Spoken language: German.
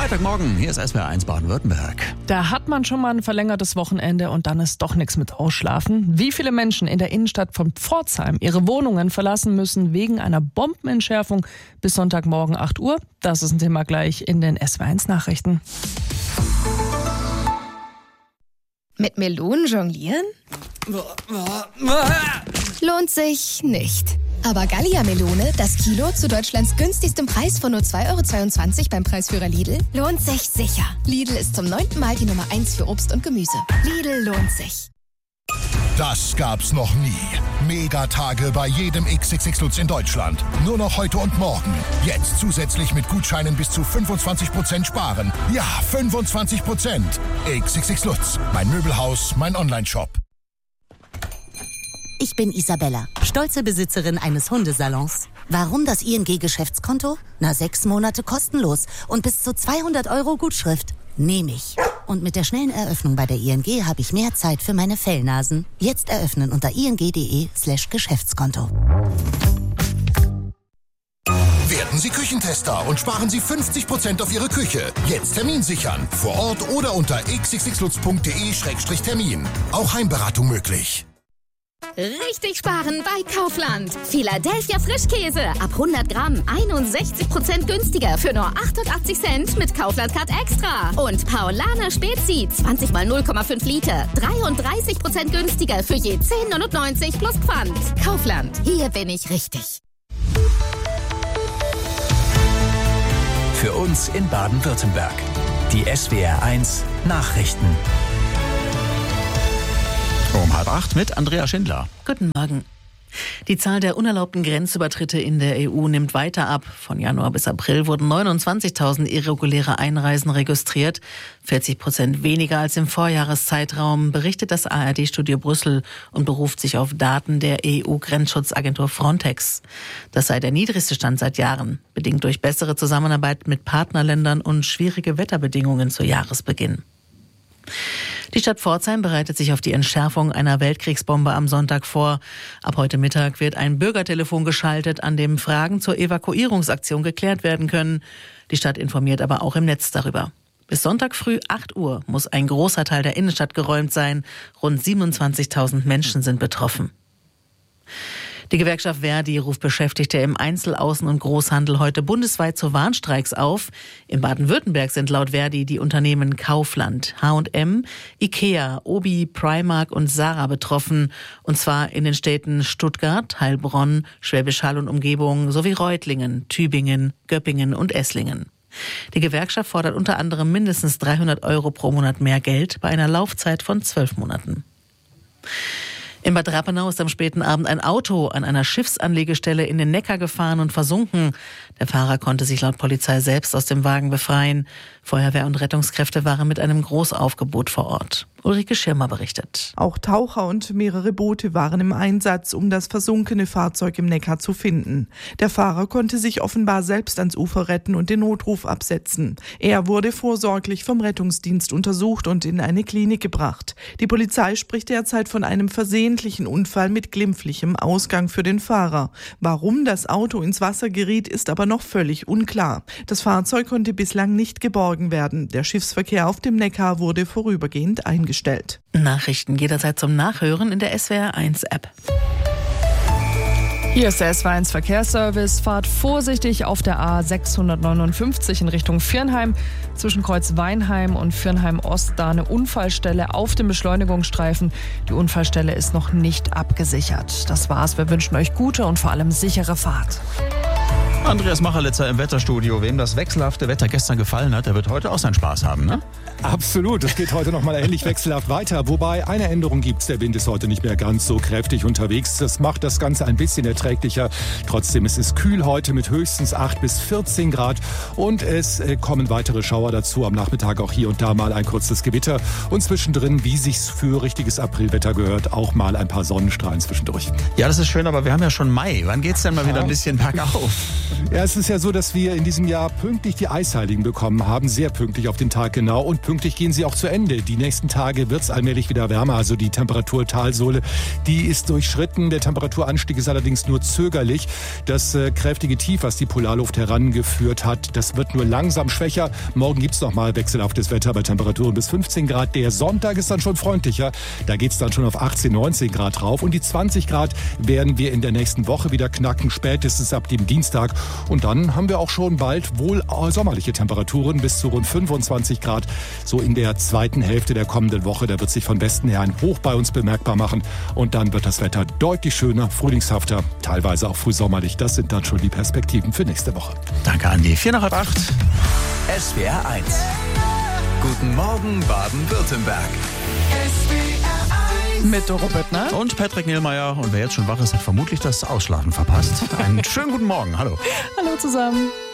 Freitagmorgen, hier ist SWR 1 Baden-Württemberg. Da hat man schon mal ein verlängertes Wochenende und dann ist doch nichts mit Ausschlafen. Wie viele Menschen in der Innenstadt von Pforzheim ihre Wohnungen verlassen müssen wegen einer Bombenentschärfung bis Sonntagmorgen 8 Uhr, das ist ein Thema gleich in den SWR 1 Nachrichten. Mit Melonen jonglieren? Lohnt sich nicht. Aber Gallia-Melone, das Kilo zu Deutschlands günstigstem Preis von nur 2,22 € beim Preisführer Lidl, lohnt sich sicher. Lidl ist zum 9. Mal die Nummer 1 für Obst und Gemüse. Lidl lohnt sich. Das gab's noch nie. Megatage bei jedem XXX Lutz in Deutschland. Nur noch heute und morgen. Jetzt zusätzlich mit Gutscheinen bis zu 25% sparen. Ja, 25%. XXX Lutz. Mein Möbelhaus, mein Onlineshop. Ich bin Isabella, stolze Besitzerin eines Hundesalons. Warum das ING-Geschäftskonto? 6 Monate kostenlos und bis zu 200 € Gutschrift. Nehme ich. Und mit der schnellen Eröffnung bei der ING habe ich mehr Zeit für meine Fellnasen. Jetzt eröffnen unter ing.de/Geschäftskonto. Werden Sie Küchentester und sparen Sie 50% auf Ihre Küche. Jetzt Termin sichern. Vor Ort oder unter xxxlutz.de/Termin. Auch Heimberatung möglich. Richtig sparen bei Kaufland. Philadelphia Frischkäse. Ab 100 Gramm 61% günstiger für nur 88 Cent mit Kaufland Card Extra. Und Paulaner Spezi 20 mal 0,5 Liter. 33% günstiger für je 10,99 plus Pfand. Kaufland. Hier bin ich richtig. Für uns in Baden-Württemberg. Die SWR 1 Nachrichten. Um 7:30 mit Andrea Schindler. Guten Morgen. Die Zahl der unerlaubten Grenzübertritte in der EU nimmt weiter ab. Von Januar bis April wurden 29.000 irreguläre Einreisen registriert. 40% weniger als im Vorjahreszeitraum, berichtet das ARD-Studio Brüssel und beruft sich auf Daten der EU-Grenzschutzagentur Frontex. Das sei der niedrigste Stand seit Jahren, bedingt durch bessere Zusammenarbeit mit Partnerländern und schwierige Wetterbedingungen zu Jahresbeginn. Die Stadt Pforzheim bereitet sich auf die Entschärfung einer Weltkriegsbombe am Sonntag vor. Ab heute Mittag wird ein Bürgertelefon geschaltet, an dem Fragen zur Evakuierungsaktion geklärt werden können. Die Stadt informiert aber auch im Netz darüber. Bis Sonntag früh 8 Uhr muss ein großer Teil der Innenstadt geräumt sein. Rund 27.000 Menschen sind betroffen. Die Gewerkschaft ver.di ruft Beschäftigte im Einzel-, Außen- und Großhandel heute bundesweit zu Warnstreiks auf. In Baden-Württemberg sind laut ver.di die Unternehmen Kaufland, H&M, Ikea, Obi, Primark und Zara betroffen. Und zwar in den Städten Stuttgart, Heilbronn, Schwäbisch Hall und Umgebung sowie Reutlingen, Tübingen, Göppingen und Esslingen. Die Gewerkschaft fordert unter anderem mindestens 300 € pro Monat mehr Geld bei einer Laufzeit von 12 Monaten. In Bad Rappenau ist am späten Abend ein Auto an einer Schiffsanlegestelle in den Neckar gefahren und versunken. Der Fahrer konnte sich laut Polizei selbst aus dem Wagen befreien. Feuerwehr und Rettungskräfte waren mit einem Großaufgebot vor Ort. Ulrike Schirmer berichtet. Auch Taucher und mehrere Boote waren im Einsatz, um das versunkene Fahrzeug im Neckar zu finden. Der Fahrer konnte sich offenbar selbst ans Ufer retten und den Notruf absetzen. Er wurde vorsorglich vom Rettungsdienst untersucht und in eine Klinik gebracht. Die Polizei spricht derzeit von einem versehentlichen Unfall mit glimpflichem Ausgang für den Fahrer. Warum das Auto ins Wasser geriet, ist aber noch völlig unklar. Das Fahrzeug konnte bislang nicht geborgen werden. Der Schiffsverkehr auf dem Neckar wurde vorübergehend eingestellt. Nachrichten jederzeit zum Nachhören in der SWR 1 App. Hier ist der SWR 1 Verkehrsservice. Fahrt vorsichtig auf der A659 in Richtung Viernheim. Zwischen Kreuz Weinheim und Viernheim Ost da eine Unfallstelle auf dem Beschleunigungsstreifen. Die Unfallstelle ist noch nicht abgesichert. Das war's. Wir wünschen euch gute und vor allem sichere Fahrt. Andreas Macherlitzer im Wetterstudio. Wem das wechselhafte Wetter gestern gefallen hat, der wird heute auch seinen Spaß haben, ne? Absolut, es geht heute nochmal ähnlich wechselhaft weiter. Wobei, eine Änderung gibt's, der Wind ist heute nicht mehr ganz so kräftig unterwegs. Das macht das Ganze ein bisschen erträglicher. Trotzdem, es ist kühl heute mit höchstens 8 bis 14 Grad. Und es kommen weitere Schauer dazu. Am Nachmittag auch hier und da mal ein kurzes Gewitter. Und zwischendrin, wie sich's für richtiges Aprilwetter gehört, auch mal ein paar Sonnenstrahlen zwischendurch. Ja, das ist schön, aber wir haben ja schon Mai. Wann geht's denn mal wieder ein bisschen bergauf? Ja, es ist ja so, dass wir in diesem Jahr pünktlich die Eisheiligen bekommen haben, sehr pünktlich auf den Tag genau, und pünktlich gehen sie auch zu Ende. Die nächsten Tage wird es allmählich wieder wärmer, also die Temperaturtalsohle, die ist durchschritten. Der Temperaturanstieg ist allerdings nur zögerlich. Das kräftige Tief, was die Polarluft herangeführt hat, das wird nur langsam schwächer. Morgen gibt es nochmal wechselhaftes Wetter bei Temperaturen bis 15 Grad. Der Sonntag ist dann schon freundlicher. Da geht es dann schon auf 18, 19 Grad rauf. Und die 20 Grad werden wir in der nächsten Woche wieder knacken, spätestens ab dem Dienstag. Und dann haben wir auch schon bald wohl sommerliche Temperaturen bis zu rund 25 Grad. So in der zweiten Hälfte der kommenden Woche, da wird sich von Westen her ein Hoch bei uns bemerkbar machen. Und dann wird das Wetter deutlich schöner, frühlingshafter, teilweise auch frühsommerlich. Das sind dann schon die Perspektiven für nächste Woche. Danke, Andi. 7:45. SWR 1. Guten Morgen, Baden-Württemberg. Mit Doro Böttner und Patrick Niehlmeier. Und wer jetzt schon wach ist, hat vermutlich das Ausschlafen verpasst. Einen schönen guten Morgen. Hallo. Hallo zusammen.